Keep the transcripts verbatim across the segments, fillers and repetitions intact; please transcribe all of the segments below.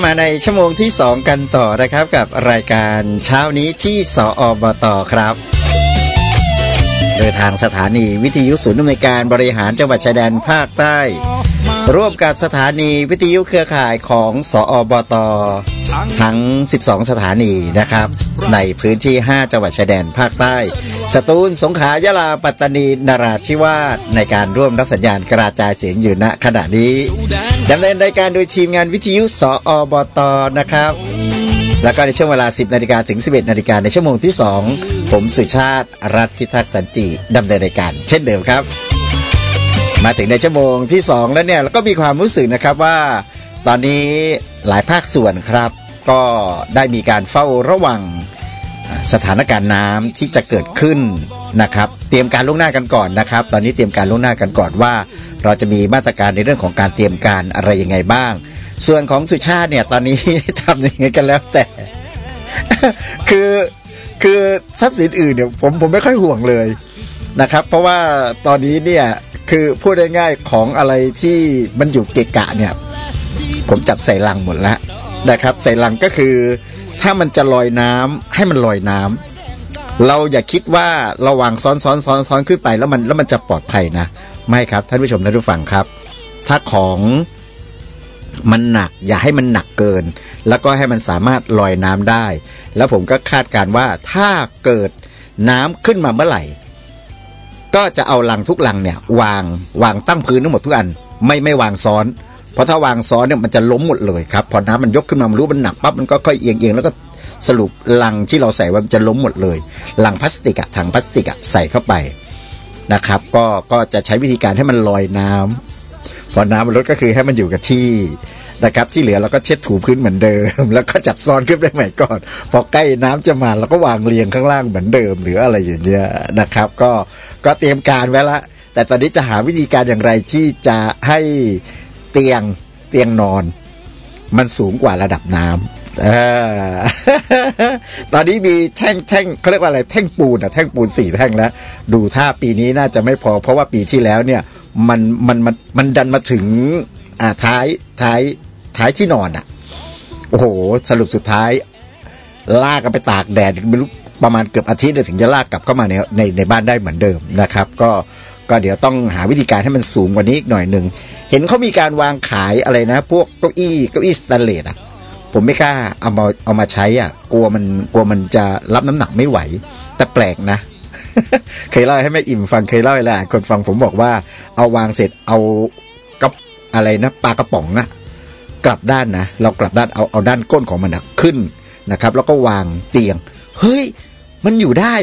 มาในชั่วโมงที่สองกันต่อนะครับกับรายการเช้านี้ที่สอบต.ครับโดยทางสถานีวิทยุศูนย์อำนวยการบริหารจังหวัดชายแดนภาคใต้ร่วมกับสถานีวิทยุเครือข่ายของสอบต.ทั้งสิบสองสถานีนะครับในพื้นที่ห้าจังหวัดชายแดนภาคใต้สตูลสงขลายะลาปัตตานีนราธิวาสในการร่วมรับสัญญาณกระจายเสียงอยู่ณขณะนี้ดำเนินรายการโดยทีมงานวิทยุสอบต.นะครับแล้วก็ในช่วงเวลา สิบนาฬิกา ถึง สิบเอ็ดนาฬิกาในชั่วโมงที่สองผมสุชาติรัฐพิทักษ์สันติดำเนินรายการเช่นเดิมครับมาถึงในชั่วโมงที่สองแล้วเนี่ยเราก็มีความรู้สึกนะครับว่าตอนนี้หลายภาคส่วนครับก็ได้มีการเฝ้าระวังสถานการณ์น้ำที่จะเกิดขึ้นนะครับเตรียมการล่วงหน้ากันก่อนนะครับตอนนี้เตรียมการล่วงหน้ากันก่อนว่าเราจะมีมาตรการในเรื่องของการเตรียมการอะไรยังไงบ้างส่วนของสุชาติเนี่ยตอนนี้ทำยังไงกันแล้วแต่ คือคือทรัพย์สินอื่นเนี่ยผมผมไม่ค่อยห่วงเลยนะครับเพราะว่าตอนนี้เนี่ยคือพูดง่ายๆของอะไรที่มันอยู่เกะกะเนี่ยผมจับใส่ลังหมดแล้วนะครับใส่ลังก็คือถ้ามันจะลอยน้ำให้มันลอยน้ำเราอย่าคิดว่าระวังซ้อนซ้อนซ้อนซ้อนขึ้นไปแล้วมันแล้วมันจะปลอดภัยนะไม่ครับท่านผู้ชมท่านผู้ฟังครับถ้าของมันหนักอย่าให้มันหนักเกินแล้วก็ให้มันสามารถลอยน้ำได้แล้วผมก็คาดการว่าถ้าเกิดน้ำขึ้นมาเมื่อไหร่ก็จะเอาลังทุกลังเนี่ยวางวางตั้งพื้นทั้งหมดทุกอันไม่ไม่วางซ้อนเพราะถ้าวางซ้อนเนี่ยมันจะล้มหมดเลยครับพอน้ำมันยกขึ้นมามันรู้มันหนักปั๊บมันก็ค่อยเอียงเอียงแล้วก็สรุปลังที่เราใส่ว่ามันจะล้มหมดเลยลังพลาสติกอะถังพลาสติกอะใส่เข้าไปนะครับก็ก็จะใช้วิธีการให้มันลอยน้ำพอน้ำมันลดก็คือให้มันอยู่กับที่นะครับที่เหลือเราก็เช็ดถูพื้นเหมือนเดิมแล้วก็จับซ้อนขึ้นได้ใหม่ก่อนพอใกล้น้ำจะมาเราก็วางเรียงข้างล่างเหมือนเดิมหรืออะไรอย่างเงี้ยนะครับก็ก็เตรียมการไว้ละแต่ตอนนี้จะหาวิธีการอย่างไรที่จะให้เตียงเตียงนอนมันสูงกว่าระดับน้ำเออ ตอนนี้มีแท่งแท่งเขาเรียกว่าอะไรแท่งปูนอะแท่งปูนสี่แท่งแล้วดูท่าปีนี้น่าจะไม่พอเพราะว่าปีที่แล้วเนี่ยมันมันมันมันดันมาถึงอ่าท้ายท้ายท้ายที่นอนอ่ะโอ้โหสรุปสุดท้ายลากกันไปตากแดดไม่รู้ประมาณเกือบอาทิตย์ถึงจะลากกลับเข้ามาในในในบ้านได้เหมือนเดิมนะครับก็ก็เดี๋ยวต้องหาวิธีการให้มันสูงกว่านี้อีกหน่อยนึงเห็นเขามีการวางขายอะไรนะพวกเก้าอี้เก้าอี้สแตนเลสอ่ะผมไม่กล้าเอามาเอามาใช้อ่ะกลัวมันกลัวมันจะรับน้ำหนักไม่ไหวแต่แปลกนะ เคยเล่าให้แม่อิ่มฟังเคยเล่าให้หลายคนฟังผมบอกว่าเอาวางเสร็จเอากับอะไรนะปลากระป๋องอะกลับด้านนะเรากลับด้านเอาเอาด้านก้นของมันขึ้นนะครับแล้วก็วางเตียงเฮ้ยมันอยู่ได้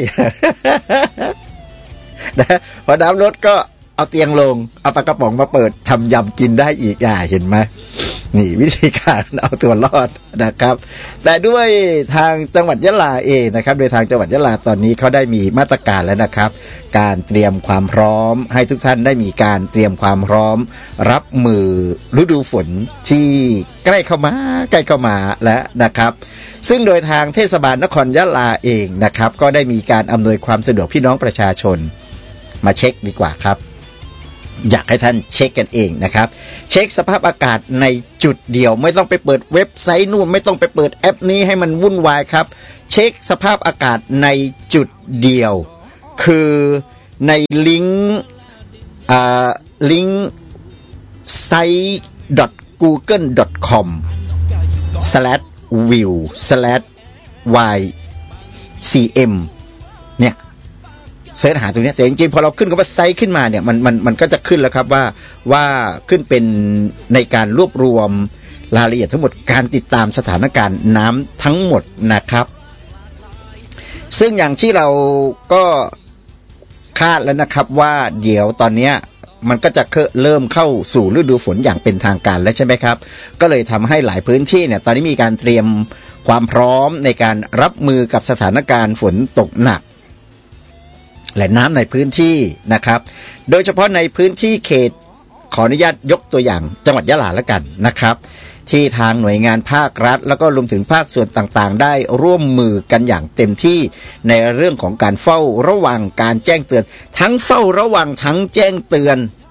นะพอน้ำลดก็เอาเตียงลงเอาปลากระป๋องมาเปิดทำยำกินได้อีกอ่ะเห็นไหมนี่วิธีการเอาตัวรอดนะครับแต่ด้วยทางจังหวัดยะลาเองนะครับโดยทางจังหวัดยะลาตอนนี้เขาได้มีมาตรการแล้วนะครับการเตรียมความพร้อมให้ทุกท่านได้มีการเตรียมความพร้อมรับมือฤดูฝนที่ใกล้เข้ามาใกล้เข้ามาแล้วนะครับซึ่งโดยทางเทศบาลนครยะลาเองนะครับก็ได้มีการอำนวยความสะดวกพี่น้องประชาชนมาเช็คดีกว่าครับอยากให้ท่านเช็คกันเองนะครับเช็คสภาพอากาศในจุดเดียวไม่ต้องไปเปิดเว็บไซต์นู่นไม่ต้องไปเปิดแอปนี้ให้มันวุ่นวายครับเช็คสภาพอากาศในจุดเดียวคือในลิงก์อ่าลิงก์ ไซต์ ดอท กูเกิล ดอท คอม สแลช วิว สแลช วาย ซี เอ็ม เนี่ยเสิร์ชหาตรงนี้แต่จริงๆพอเราขึ้นคำว่าไซต์ขึ้นมาเนี่ยมันมันมันก็จะขึ้นแล้วครับว่าว่าขึ้นเป็นในการรวบรวมรายละเอียดทั้งหมดการติดตามสถานการณ์น้ำทั้งหมดนะครับซึ่งอย่างที่เราก็คาดแล้วนะครับว่าเดี๋ยวตอนนี้มันก็จะเริ่มเข้าสู่ฤดูฝนอย่างเป็นทางการแล้วใช่ไหมครับก็เลยทำให้หลายพื้นที่เนี่ยตอนนี้มีการเตรียมความพร้อมในการรับมือกับสถานการณ์ฝนตกหนักและน้ำในพื้นที่นะครับโดยเฉพาะในพื้นที่เขตขออนุญาตยกตัวอย่างจังหวัดยะลาแล้วกันนะครับที่ทางหน่วยงานภาครัฐแล้วก็รวมถึงภาคส่วนต่างๆได้ร่วมมือกันอย่างเต็มที่ในเรื่องของการเฝ้าระวังการแจ้งเตือนทั้งเฝ้าระวังทั้งแจ้งเตือน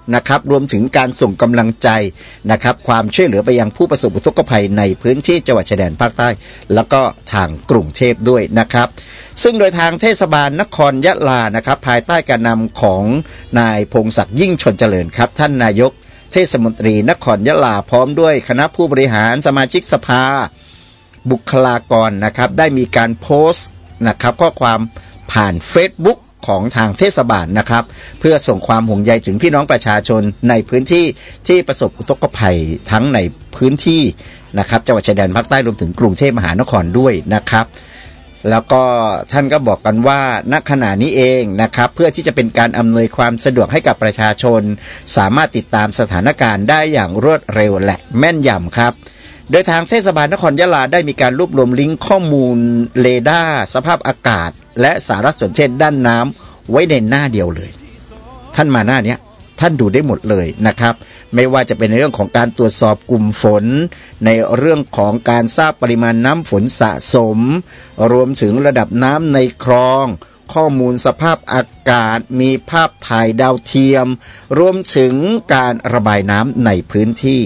นะครับรวมถึงการส่งกำลังใจนะครับความช่วยเหลือไปยังผู้ประสบอุทกภัยในพื้นที่จังหวัดชายแดนภาคใต้แล้วก็ทางกรุงเทพด้วยนะครับซึ่งโดยทางเทศบาลนครยะลานะครับภายใต้การนำของนายพงศักดิ์ยิ่งชนเจริญครับท่านนายกเทศมนตรีนครยะลาพร้อมด้วยคณะผู้บริหารสมาชิกสภาบุคลากรนะครับได้มีการโพสต์นะครับข้อความผ่าน Facebook ของทางเทศบาลนะครับเพื่อส่งความห่วงใยถึงพี่น้องประชาชนในพื้นที่ที่ประสบอุทกภัยทั้งในพื้นที่นะครับจังหวัดชายแดนภาคใต้รวมถึงกรุงเทพมหานครด้วยนะครับแล้วก็ท่านก็บอกกันว่าณขณะนี้เองนะครับเพื่อที่จะเป็นการอำนวยความสะดวกให้กับประชาชนสามารถติดตามสถานการณ์ได้อย่างรวดเร็วและแม่นยำครับโดยทางเทศบาลนครยะลาได้มีการรวบรวมลิงก์ข้อมูลเรดาร์สภาพอากาศและสารสนเทศด้านน้ำไว้ในหน้าเดียวเลยท่านมาหน้านี้ท่านดูได้หมดเลยนะครับไม่ว่าจะเป็นในเรื่องของการตรวจสอบกลุ่มฝนในเรื่องของการทราบปริมาณน้ำฝนสะสมรวมถึงระดับน้ำในคลองข้อมูลสภาพอากาศมีภาพถ่ายดาวเทียมรวมถึงการระบายน้ำในพื้นที่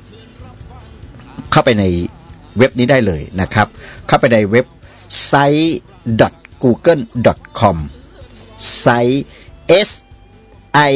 เข้าไปในเว็บนี้ได้เลยนะครับเข้าไปในเว็บไซต์ ดอท กูเกิล ดอท คอม ไซต์ s i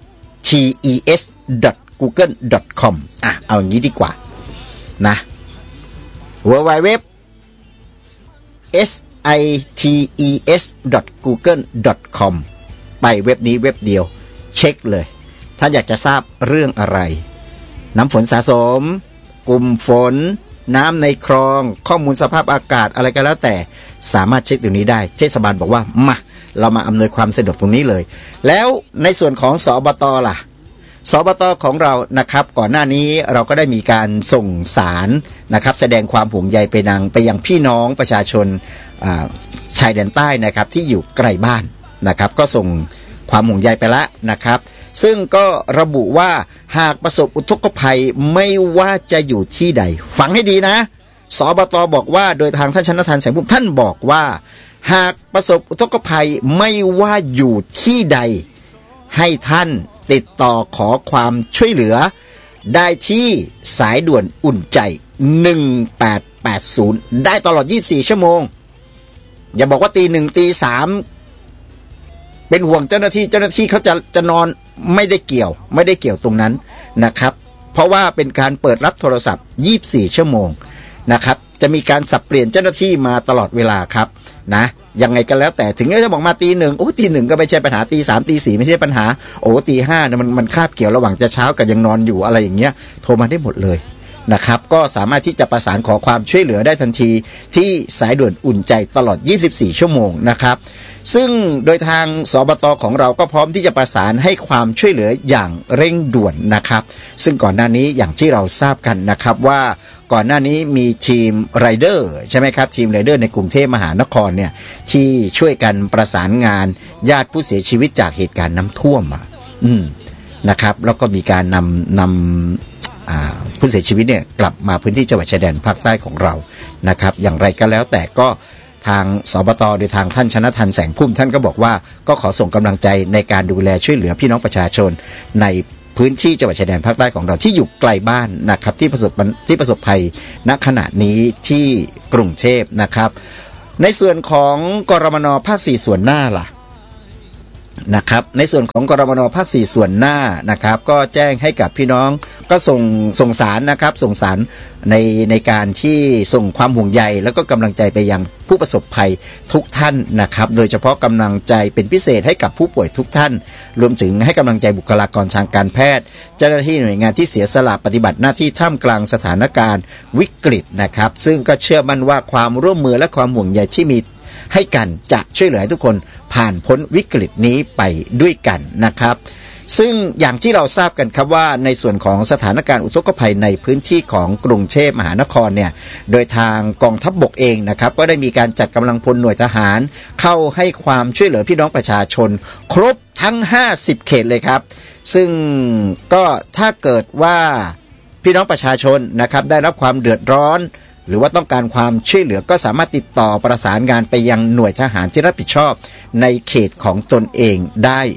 t e s ดอท กูเกิล ดอท คอม อ่ะเอาอย่างนี้ดีกว่านะ ดับเบิลยู ดับเบิลยู ดับเบิลยู ดอท s i t e s ดอท กูเกิล ดอท คอม ไปเว็บนี้เว็บเดียวเช็คเลยถ้าอยากจะทราบเรื่องอะไรน้ำฝนสะสมกลุ่มฝนน้ำในคลองข้อมูลสภาพอากาศอะไรก็แล้วแต่สามารถเช็คตรงนี้ได้เทศบาลบอกว่ามาเรามาอำนวยความสะดวกตรงนี้เลยแล้วในส่วนของสอบต.ล่ะสบต.ของเรานะครับก่อนหน้านี้เราก็ได้มีการส่งสารนะครับแสดงความห่วงใยไปยังไปยังพี่น้องประชาชนชายแดนใต้นะครับที่อยู่ไกลบ้านนะครับก็ส่งความห่วงใยไปแล้วนะครับซึ่งก็ระบุว่าหากประสบอุทกภัยไม่ว่าจะอยู่ที่ใดฟังให้ดีนะสบต.บอกว่าโดยทางท่านชนทันแสงพุ่มท่านบอกว่าหากประสบอุทกภัยไม่ว่าอยู่ที่ใดให้ท่านติดต่อขอความช่วยเหลือได้ที่สายด่วนอุ่นใจหนึ่งแปดแปดศูนย์ได้ตลอดยี่สิบสี่ชั่วโมงอย่าบอกว่าตีหนึ่งตีสามเป็นห่วงเจ้าหน้าที่เจ้าหน้าที่เขาจะจะนอนไม่ได้เกี่ยวไม่ได้เกี่ยวตรงนั้นนะครับเพราะว่าเป็นการเปิดรับโทรศัพท์ยี่สิบสี่ชั่วโมงนะครับจะมีการสับเปลี่ยนเจ้าหน้าที่มาตลอดเวลาครับนะยังไงก็แล้วแต่ถึงจะบอกมาตีหนึ่งโอ้ตีหนึ่งก็ไม่ใช่ปัญหาตีสามตีสี่ไม่ใช่ปัญหาโอ้ตีห้าเนี่ยมันมันคาบเกี่ยวระหว่างจะเช้ากับยังนอนอยู่อะไรอย่างเงี้ยโทรมาได้หมดเลยนะครับก็สามารถที่จะประสานขอความช่วยเหลือได้ทันทีที่สายด่วนอุ่นใจตลอดยี่สิบสี่ชั่วโมงนะครับซึ่งโดยทางสบต.ของเราก็พร้อมที่จะประสานให้ความช่วยเหลืออย่างเร่งด่วนนะครับซึ่งก่อนหน้านี้อย่างที่เราทราบกันนะครับว่าก่อนหน้านี้มีทีมไรเดอร์ใช่ไหมครับทีมไรเดอร์ในกรุงเทพมหานครเนี่ยที่ช่วยกันประสานงานญาติผู้เสียชีวิตจากเหตุการณ์น้ำท่วมอ่ะอืมนะครับแล้วก็มีการนำนำผู้เสียชีวิตเนี่ยกลับมาพื้นที่จังหวัดชายแดนภาคใต้ของเรานะครับอย่างไรก็แล้วแต่ก็ทางสบต.โดยทางท่านชนทันแสงพุ่มท่านก็บอกว่าก็ขอส่งกำลังใจในการดูแลช่วยเหลือพี่น้องประชาชนในพื้นที่จังหวัดชายแดนภาคใต้ของเราที่อยู่ไกลบ้านนะครับที่ประสบที่ประสบภัยณขณะนี้ที่กรุงเทพนะครับในส่วนของกรมน.ภาคสี่ส่วนหน้าล่ะนะครับในส่วนของกรมน.ภาคสี่ส่วนหน้านะครับก็แจ้งให้กับพี่น้องก็ส่งส่งสารนะครับส่งสารในในการที่ส่งความห่วงใยแล้วก็กำลังใจไปยังผู้ประสบภัยทุกท่านนะครับโดยเฉพาะกำลังใจเป็นพิเศษให้กับผู้ป่วยทุกท่านรวมถึงให้กำลังใจบุคลากรทางการแพทย์เจ้าหน้าที่หน่วยงานที่เสียสละปฏิบัติหน้าที่ท่ามกลางสถานการณ์วิกฤตนะครับซึ่งก็เชื่อมั่นว่าความร่วมมือและความห่วงใยที่มีให้กันจะช่วยเหลือให้ทุกคนผ่านพ้นวิกฤตนี้ไปด้วยกันนะครับซึ่งอย่างที่เราทราบกันครับว่าในส่วนของสถานการณ์อุทกภัยในพื้นที่ของกรุงเทพมหานครเนี่ยโดยทางกองทัพบกเองนะครับก็ได้มีการจัดกำลังพลหน่วยทหารเข้าให้ความช่วยเหลือพี่น้องประชาชนครบทั้งห้าสิบเขตเลยครับซึ่งก็ถ้าเกิดว่าพี่น้องประชาชนนะครับได้รับความเดือดร้อนหรือว่าต้องการความช่วยเหลือก็สามารถติดต่อประสานงานไปยังหน่วยทหารที่รับผิดชอบในเขตของตนเองได้ทั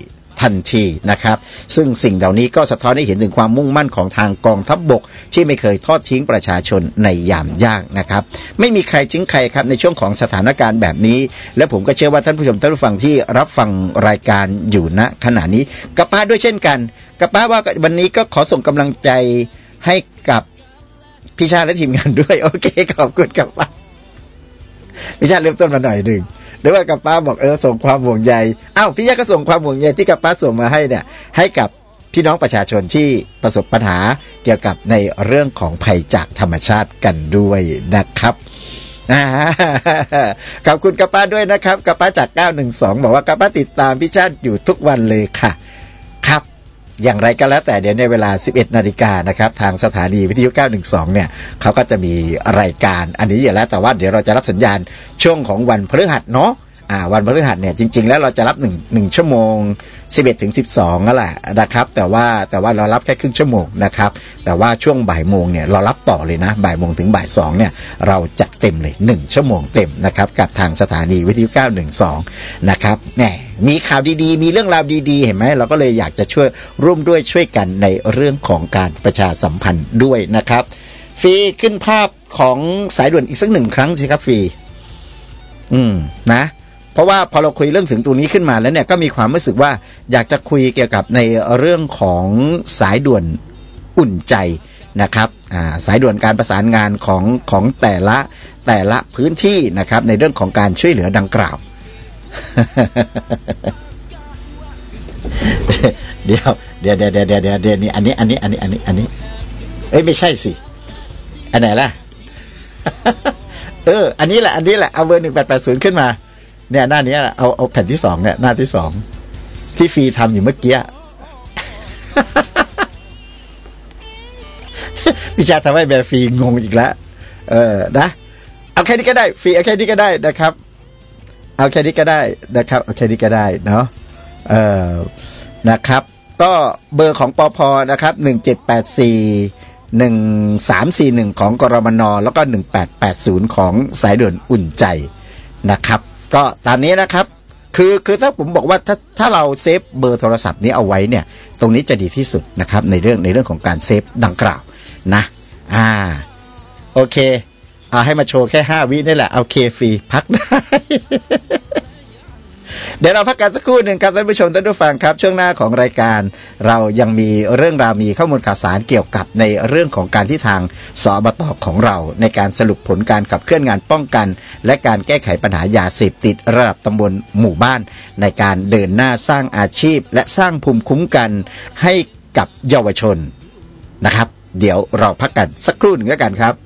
ทันทีนะครับซึ่งสิ่งเหล่านี้ก็สะท้อนให้เห็นถึงความมุ่งมั่นของทางกองทัพบกที่ไม่เคยทอดทิ้งประชาชนในยามยากนะครับไม่มีใครทิ้งใครครับในช่วงของสถานการณ์แบบนี้และผมก็เชื่อว่าท่านผู้ชมท่านผู้ฟังที่รับฟังรายการอยู่ณขณะนี้กับป้าด้วยเช่นกันกับป้าว่าวันนี้ก็ขอส่งกำลังใจให้กับพี่ชาติและทีมงานด้วยโอเคขอบคุณกับป้าพี่ชาติเริ่มต้นมาหน่อยหนึ่งหรือว่ากับป้าบอกเออส่งความห่วงใยอ้าวพี่ชาติก็ส่งความห่วงใยที่กับป้าส่งมาให้เนี่ยให้กับพี่น้องประชาชนที่ประสบปัญหาเกี่ยวกับในเรื่องของภัยจากธรรมชาติกันด้วยนะครับขอบคุณกับป้าด้วยนะครับกับป้าจากเก้าหนึ่งสองบอกว่ากับป้าติดตามพี่ชาติอยู่ทุกวันเลยค่ะครับอย่างไรก็แล้วแต่เดี๋ยวในเวลา สิบเอ็ดนาฬิกา นนะครับทางสถานีวิทยุเก้าหนึ่งสองเนี่ยเขาก็จะมีรายการอันนี้อยู่แล้วแต่ว่าเดี๋ยวเราจะรับสัญญาณช่วงของวันพฤหัสเนาะอ่าวันพฤหัสเนี่ยจริงๆแล้วเราจะรับ1 1ชั่วโมงสิบเอ็ดถึงสิบสองนั่นแหละนะครับแต่ว่าแต่ว่าเรารับแค่ครึ่งชั่วโมงนะครับแต่ว่าช่วงบ่ายโมงเนี่ยเรารับต่อเลยนะบ่ายโมงถึงบ่ายสองเนี่ยเราจัดเต็มเลยหนึ่งชั่วโมงเต็มนะครับกับทางสถานีวิทยุเก้าหนึ่งสองนะครับแหมมีข่าวดีๆมีเรื่องราวดีๆเห็นไหมเราก็เลยอยากจะช่วยร่วมด้วยช่วยกันในเรื่องของการประชาสัมพันธ์ด้วยนะครับฟรีขึ้นภาพของสายด่วนอีกสักหนึ่งครั้งสิครับฟรีอืมนะเพราะว่าพอเราคุยเรื่องถึงตัวนี้ขึ้นมาแล้วเนี่ยก็มีความรู้สึกว่าอยากจะคุยเกี่ยวกับในเรื่องของสายด่วนอุ่นใจนะครับอ่าสายด่วนการประสานงานของของแต่ละแต่ละพื้นที่นะครับในเรื่องของการช่วยเหลือดังกล่าว เดี๋ยวเดี๋ยวเดี๋ยวเดี๋ยวเดี๋ยวเดี๋ยวนี่อันนี้อันนี้อันนี้อันนี้อันนี้เอ้ยไม่ใช่สิอันไหนล่ะ เอออันนี้แหละอันนี้แหละเอาเบอร์หนึ่งแปดแปดศูนย์ขึ้นมาเนี่ยหน้านี้เอาเอาแผ่นที่สองเนี่ยหน้าที่สองที่ฟรีทำอยู่เมื่อกี้วิชาทำให้แบบฟรีงงอีกแล้วเออนะเอาแค่นี้ก็ได้ฟรีเอาแค่นี้ก็ได้นะครับเอาแค่นี้ก็ได้นะครับเอาแค่นี้ก็ได้เนาะเออนะครับก็เบอร์ของปภนะครับหนึ่งเจ็ดแปดสี่หนึ่งสามสี่หนึ่งของกรมนแล้วก็หนึ่งแปดแปดศูนย์ของสายด่วนอุ่นใจนะครับก็ตามนี้นะครับคือคือถ้าผมบอกว่าถ้าถ้าเราเซฟเบอร์โทรศัพท์นี้เอาไว้เนี่ยตรงนี้จะดีที่สุดนะครับในเรื่องในเรื่องของการเซฟดังกล่าวนะอ่าโอเคเอาให้มาโชว์แค่ห้าวินี่แหละเอาเคฟรีพักได้ เดี๋ยวเราพักกันสักครู่หนึ่งครับท่านผู้ชมท่านผู้ฟังครับช่วงหน้าของรายการเรายังมีเรื่องราวมีข้อมูลข่าวสารเกี่ยวกับในเรื่องของการที่ทางสบต.ของเราในการสรุปผลการขับเคลื่อนงานป้องกันและการแก้ไขปัญหายาเสพติดระดับตำบลหมู่บ้านในการเดินหน้าสร้างอาชีพและสร้างภูมิคุ้มกันให้กับเยาวชนนะครับเดี๋ยวเราพักกันสักครู่หนึ่งแล้วกันครับ